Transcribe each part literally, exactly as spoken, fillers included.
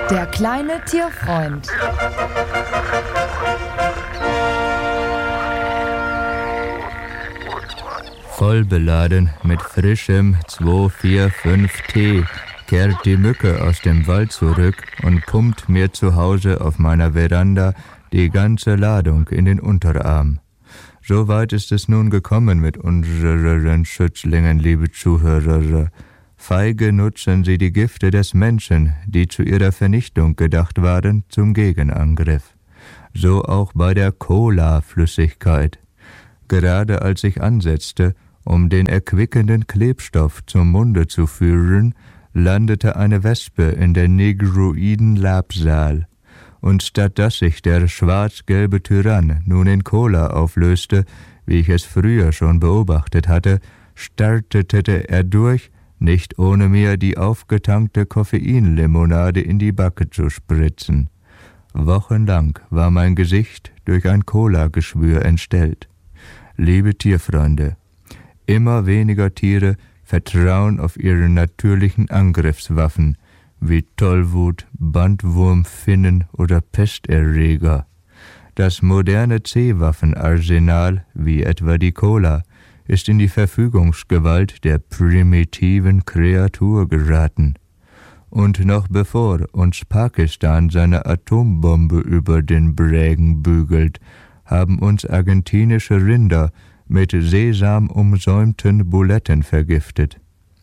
Der kleine Tierfreund. Voll beladen mit frischem zwei vier fünf Tee kehrt die Mücke aus dem Wald zurück und pumpt mir zu Hause auf meiner Veranda die ganze Ladung in den Unterarm. So weit ist es nun gekommen mit unseren Schützlingen, liebe Zuhörer. Feige nutzen sie die Gifte des Menschen, die zu ihrer Vernichtung gedacht waren, zum Gegenangriff. So auch bei der Cola-Flüssigkeit. Gerade als ich ansetzte, um den erquickenden Klebstoff zum Munde zu führen, landete eine Wespe in der negroiden Labsal. Und statt dass sich der schwarz-gelbe Tyrann nun in Cola auflöste, wie ich es früher schon beobachtet hatte, startete er durch, nicht ohne mir die aufgetankte Koffeinlimonade in die Backe zu spritzen. Wochenlang war mein Gesicht durch ein Cola-Geschwür entstellt. Liebe Tierfreunde, immer weniger Tiere vertrauen auf ihre natürlichen Angriffswaffen, wie Tollwut, Bandwurm, Finnen oder Pesterreger. Das moderne C-Waffenarsenal, wie etwa die Cola, ist in die Verfügungsgewalt der primitiven Kreatur geraten. Und noch bevor uns Pakistan seine Atombombe über den Brägen bügelt, haben uns argentinische Rinder mit Sesam umsäumten Buletten vergiftet.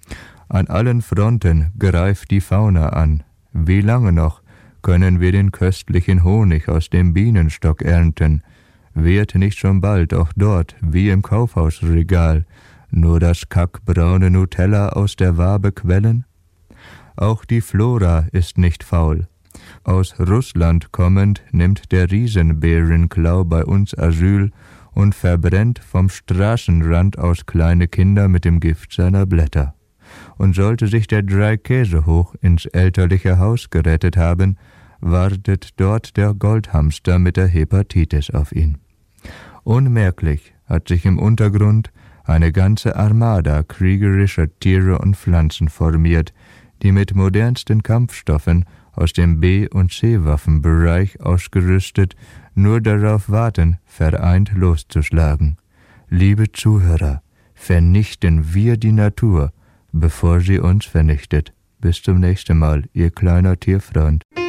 An allen Fronten greift die Fauna an. Wie lange noch können wir den köstlichen Honig aus dem Bienenstock ernten? Wird nicht schon bald auch dort, wie im Kaufhausregal, nur das kackbraune Nutella aus der Wabe quellen? Auch die Flora ist nicht faul. Aus Russland kommend nimmt der Riesenbärenklau bei uns Asyl und verbrennt vom Straßenrand aus kleine Kinder mit dem Gift seiner Blätter. Und sollte sich der Dreikäsehoch ins elterliche Haus gerettet haben, wartet dort der Goldhamster mit der Hepatitis auf ihn. Unmerklich hat sich im Untergrund eine ganze Armada kriegerischer Tiere und Pflanzen formiert, die mit modernsten Kampfstoffen aus dem B- und C-Waffenbereich ausgerüstet nur darauf warten, vereint loszuschlagen. Liebe Zuhörer, vernichten wir die Natur, bevor sie uns vernichtet. Bis zum nächsten Mal, ihr kleiner Tierfreund.